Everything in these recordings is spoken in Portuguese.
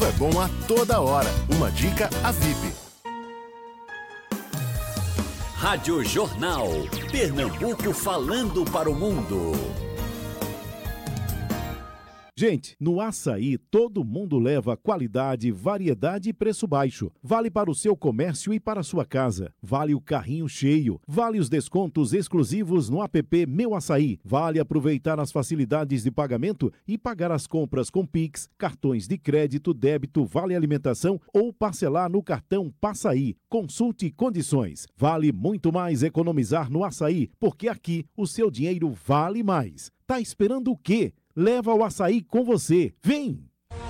é bom a toda hora. Uma dica a VIP. Rádio Jornal. Pernambuco falando para o mundo. Gente, no açaí todo mundo leva qualidade, variedade e preço baixo. Vale para o seu comércio e para a sua casa. Vale o carrinho cheio. Vale os descontos exclusivos no app Meu Açaí. Vale aproveitar as facilidades de pagamento e pagar as compras com Pix, cartões de crédito, débito, vale alimentação ou parcelar no cartão Passaí. Consulte condições. Vale muito mais economizar no açaí, porque aqui o seu dinheiro vale mais. Tá esperando o quê? Leva o açaí com você. Vem!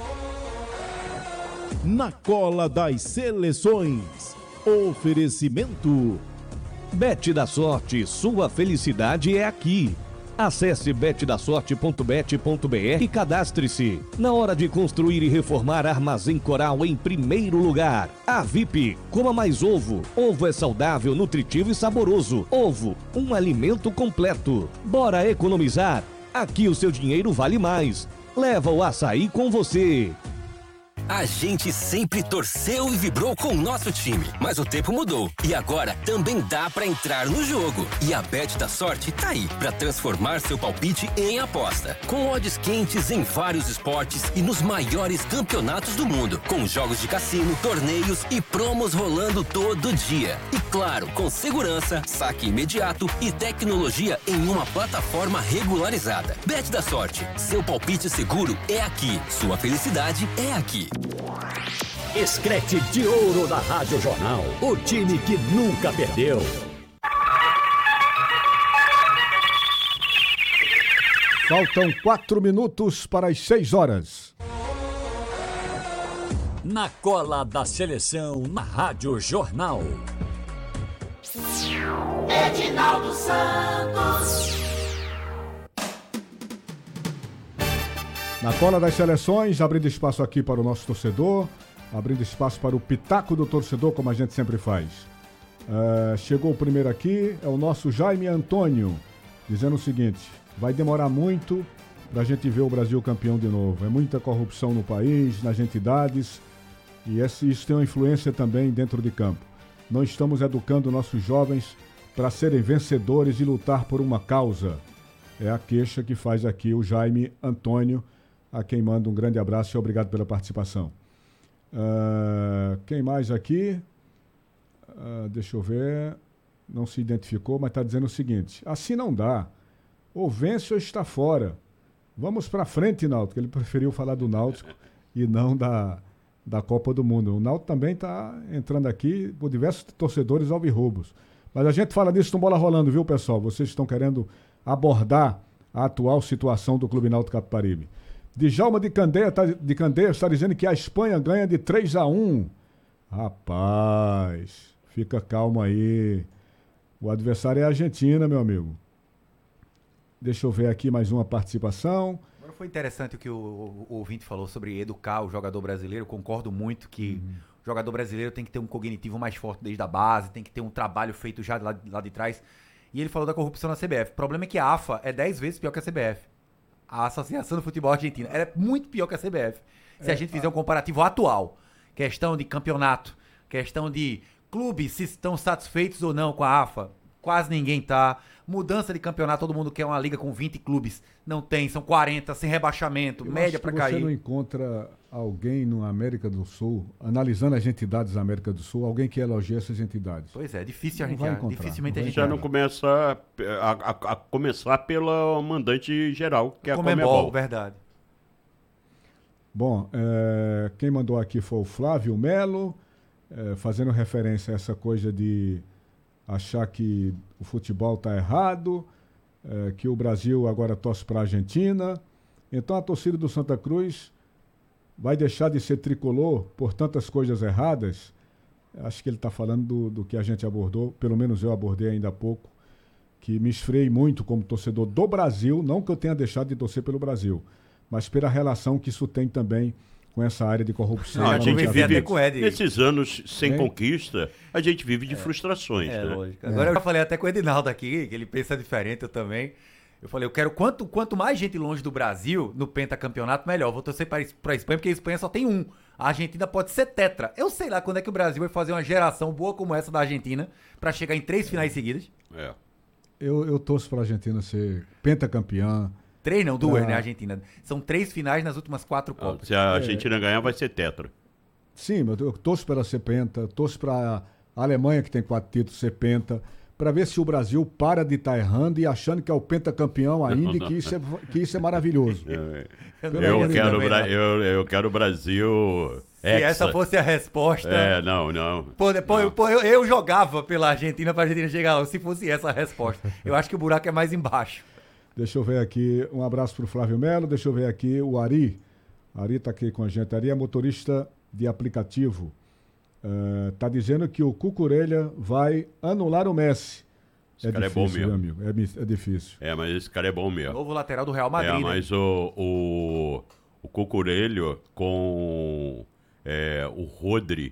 Na cola das seleções. Oferecimento. Bet da Sorte, sua felicidade é aqui. Acesse betdasorte.bet.br e cadastre-se. Na hora de construir e reformar, Armazém Coral em primeiro lugar. A VIP, coma mais ovo. Ovo é saudável, nutritivo e saboroso. Ovo, um alimento completo. Bora economizar? Aqui o seu dinheiro vale mais. Leva o açaí com você. A gente sempre torceu e vibrou com o nosso time, mas o tempo mudou e agora também dá pra entrar no jogo. E a Bet da Sorte tá aí pra transformar seu palpite em aposta, com odds quentes em vários esportes e nos maiores campeonatos do mundo, com jogos de cassino, torneios e promos rolando todo dia. E claro, com segurança, saque imediato e tecnologia em uma plataforma regularizada. Bet da Sorte, seu palpite seguro é aqui, sua felicidade é aqui. Escrete de ouro da Rádio Jornal. O time que nunca perdeu. Faltam 4 minutos para as 6 horas. Na cola da seleção, na Rádio Jornal. Edinaldo Santos. Na cola das seleções, abrindo espaço aqui para o nosso torcedor, abrindo espaço para o pitaco do torcedor, como a gente sempre faz. Chegou o primeiro aqui, é o nosso Jaime Antônio, dizendo o seguinte: vai demorar muito para a gente ver o Brasil campeão de novo. É muita corrupção no país, nas entidades, e isso tem uma influência também dentro de campo. Não estamos educando nossos jovens para serem vencedores e lutar por uma causa. É a queixa que faz aqui o Jaime Antônio, a quem manda um grande abraço e obrigado pela participação. Quem mais aqui? Deixa eu ver. Não se identificou, mas está dizendo o seguinte: assim não dá. Ou vence ou está fora. Vamos para frente, Náutico. Ele preferiu falar do Náutico e não da Copa do Mundo. O Náutico também está entrando aqui por diversos torcedores alvirrubros. Mas a gente fala disso no Bola Rolando, viu, pessoal? Vocês estão querendo abordar a atual situação do Clube Náutico Capibaribe. Djalma de Candeias está dizendo que a Espanha ganha de 3-1. Rapaz, fica calmo aí. O adversário é a Argentina, meu amigo. Deixa eu ver aqui mais uma participação. Agora foi interessante o que o ouvinte falou sobre educar o jogador brasileiro. Concordo muito que o jogador brasileiro tem que ter um cognitivo mais forte desde a base, tem que ter um trabalho feito já lá de trás. E ele falou da corrupção na CBF. O problema é que a AFA é 10 vezes pior que a CBF. A Associação do Futebol Argentino. Ela é muito pior que a CBF. Se a gente fizer um comparativo atual, questão de campeonato, questão de clubes, se estão satisfeitos ou não com a AFA, quase ninguém tá. Mudança de campeonato, todo mundo quer uma liga com 20 clubes. Não tem, são 40, sem rebaixamento, média para cair. Você não encontra alguém na América do Sul, analisando as entidades da América do Sul, alguém que elogie essas entidades. Pois é, difícil dificilmente a gente já não começa a começar pela mandante geral, que é a Conmebol. Verdade. Bom, quem mandou aqui foi o Flávio Melo, fazendo referência a essa coisa de achar que o futebol está errado, que o Brasil agora torce para a Argentina. Então a torcida do Santa Cruz vai deixar de ser tricolor por tantas coisas erradas. Acho que ele está falando do que a gente abordou, pelo menos eu abordei ainda há pouco, que me esfriei muito como torcedor do Brasil, não que eu tenha deixado de torcer pelo Brasil, mas pela relação que isso tem também com essa área de corrupção. A gente vive nesses anos sem conquista, a gente vive de frustrações. Né? Lógico. Agora eu já falei até com o Edinaldo aqui, que ele pensa diferente, eu também. Eu falei, eu quero quanto mais gente longe do Brasil no pentacampeonato, melhor. Vou torcer para a Espanha, porque a Espanha só tem um. A Argentina pode ser tetra. Eu sei lá quando é que o Brasil vai fazer uma geração boa como essa da Argentina pra chegar em 3 finais seguidas. Eu torço pra Argentina ser pentacampeã. 3 não, 2, né, Argentina. São 3 finais nas últimas 4 Copas. Se a Argentina ganhar, vai ser tetra. Sim, mas eu torço para ela ser penta, torço pra Alemanha, que tem 4 títulos, ser penta, pra ver se o Brasil para de estar errando e achando que é o pentacampeão ainda e que isso é maravilhoso. Eu quero o Brasil... Se essa fosse a resposta... Não. Eu jogava pela Argentina pra Argentina chegar lá, se fosse essa a resposta. Eu acho que o buraco é mais embaixo. Deixa eu ver aqui, um abraço pro Flávio Melo, deixa eu ver aqui o Ari. Ari tá aqui com a gente. Ari é motorista de aplicativo. Tá dizendo que o Cucurella vai anular o Messi. Esse cara difícil, é bom mesmo. Meu amigo. É difícil. Mas esse cara é bom mesmo. Novo lateral do Real Madrid. Mas o Cucurella com o Rodri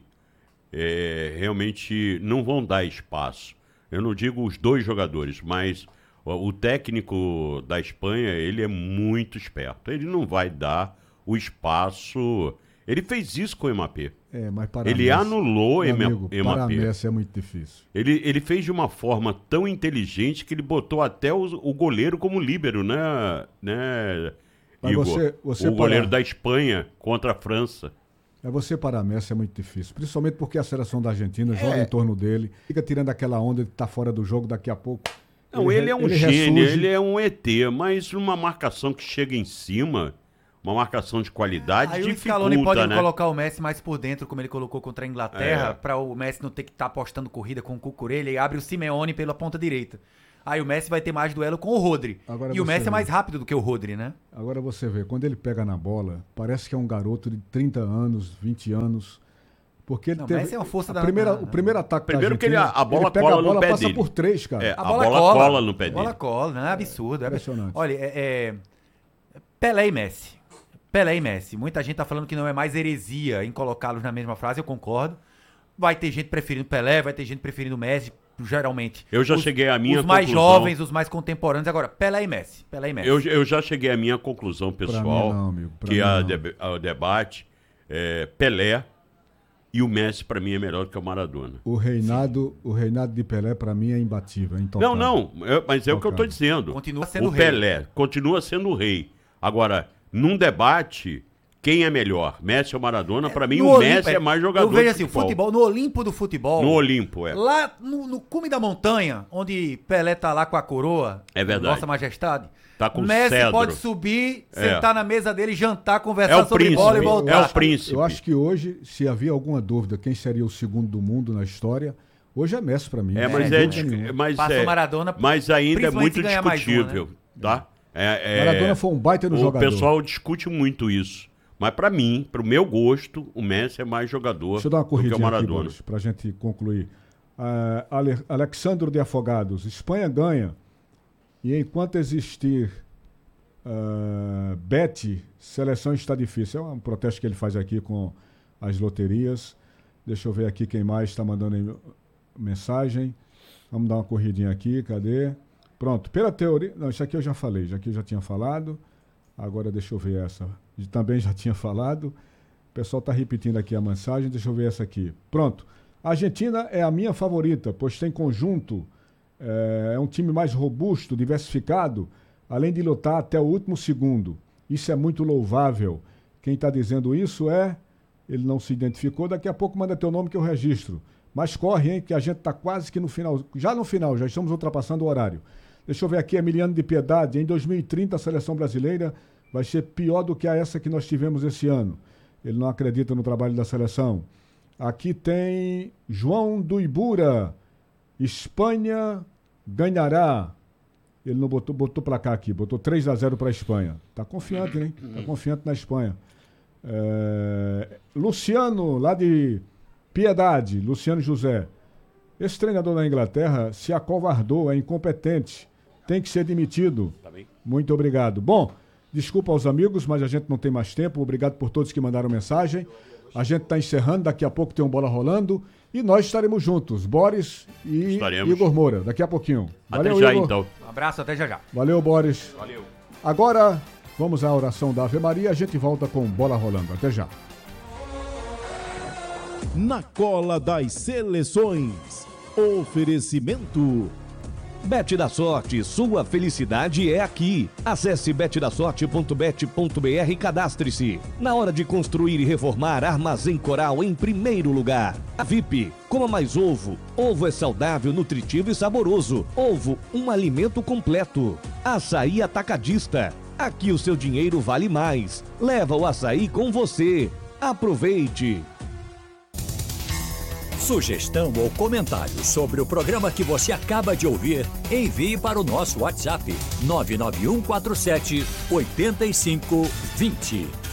realmente não vão dar espaço. Eu não digo os 2 jogadores, mas o técnico da Espanha, ele é muito esperto. Ele não vai dar o espaço. Ele fez isso com o Mbappé. Mas para ele Messi, anulou o Mbappé. Para Messi é muito difícil. Ele fez de uma forma tão inteligente que ele botou até o goleiro como líbero, né Igor? O goleiro da Espanha contra a França. Você para Messi é muito difícil, principalmente porque a seleção da Argentina joga em torno dele, fica tirando aquela onda de estar fora do jogo daqui a pouco. Não, ele é um gênio, ele é um ET, mas uma marcação que chega em cima, uma marcação de qualidade, aí dificulta, o Scaloni pode colocar o Messi mais por dentro, como ele colocou contra a Inglaterra, para o Messi não ter que estar apostando corrida com o Cucurella, e abre o Simeone pela ponta direita. Aí o Messi vai ter mais duelo com o Rodri. E o Messi é mais rápido do que o Rodri, né? Agora você vê, quando ele pega na bola, parece que é um garoto de 30 anos, 20 anos. Porque ele teve... Messi é uma força da... O primeiro ataque Primeiro da Argentina, que a bola cola no pé passa dele. por 3, cara. A bola cola no pé dele. A bola cola, né? É absurdo. Impressionante. Olha, Pelé e Messi. Pelé e Messi. Muita gente tá falando que não é mais heresia em colocá-los na mesma frase, eu concordo. Vai ter gente preferindo Pelé, vai ter gente preferindo Messi, geralmente. Eu já cheguei à minha conclusão. Os mais jovens, os mais contemporâneos. Agora, Pelé e Messi. Eu já cheguei à minha conclusão pessoal, o debate Pelé e o Messi, pra mim, é melhor do que o Maradona. O reinado de Pelé, pra mim, é imbatível. Intocável. Mas é o que eu tô dizendo. Continua sendo o Pelé continua sendo o rei. Agora, num debate... Quem é melhor, Messi ou Maradona? Pra mim, o Messi é mais jogador. Eu vejo assim, o futebol, no Olimpo do futebol. No Olimpo, Lá no cume da montanha, onde Pelé tá lá com a coroa. É verdade. Nossa Majestade. Tá com o Messi cedro. pode subir, sentar na mesa dele, jantar, conversar sobre bola e voltar. É o príncipe. Eu acho que hoje, se havia alguma dúvida quem seria o segundo do mundo na história, hoje é Messi pra mim. Passa o Maradona, mas ainda é muito discutível, tá? Maradona foi um baita no jogador. O pessoal discute muito isso. Mas pra mim, pro meu gosto, o Messi é mais jogador. Deixa eu dar uma corridinha do que o Maradona. Aqui, Boris, pra gente concluir. Alexandro de Afogados, Espanha ganha. E enquanto existir bet, seleção está difícil. É um protesto que ele faz aqui com as loterias. Deixa eu ver aqui quem mais está mandando mensagem. Vamos dar uma corridinha aqui, cadê? Pronto, pela teoria... Não, isso aqui eu já falei, isso aqui eu já tinha falado. Agora deixa eu ver essa. Também já tinha falado. O pessoal está repetindo aqui a mensagem. Deixa eu ver essa aqui. Pronto. A Argentina é a minha favorita, pois tem conjunto, é um time mais robusto, diversificado, além de lutar até o último segundo. Isso é muito louvável. Quem está dizendo isso ele não se identificou, daqui a pouco manda teu nome que eu registro. Mas corre, hein, que a gente está quase que no final. Já no final, já estamos ultrapassando o horário. Deixa eu ver aqui, Emiliano de Piedade. Em 2030, a seleção brasileira vai ser pior do que essa que nós tivemos esse ano. Ele não acredita no trabalho da seleção. Aqui tem João do Ibura. Espanha ganhará. Ele não botou placar aqui, botou 3-0 para a Espanha. Tá confiante, né? Tá confiante na Espanha. Luciano, lá de Piedade, Luciano José. Esse treinador da Inglaterra se acovardou, é incompetente. Tem que ser demitido. Tá bem. Muito obrigado. Bom, desculpa aos amigos, mas a gente não tem mais tempo. Obrigado por todos que mandaram mensagem. A gente está encerrando, daqui a pouco tem um Bola Rolando. E nós estaremos juntos, Boris e Igor Moura, daqui a pouquinho. Valeu, até já, Igor. Então. Um abraço, até já. Valeu, Boris. Valeu. Agora, vamos à oração da Ave Maria. A gente volta com Bola Rolando. Até já. na cola das seleções. Oferecimento Bet da Sorte, sua felicidade é aqui. Acesse betdasorte.bet.br e cadastre-se. Na hora de construir e reformar, Armazém Coral em primeiro lugar. A VIP, coma mais ovo. Ovo é saudável, nutritivo e saboroso. Ovo, um alimento completo. Açaí Atacadista. Aqui o seu dinheiro vale mais. Leva o açaí com você. Aproveite! Sugestão ou comentário sobre o programa que você acaba de ouvir, envie para o nosso WhatsApp 99147 8520.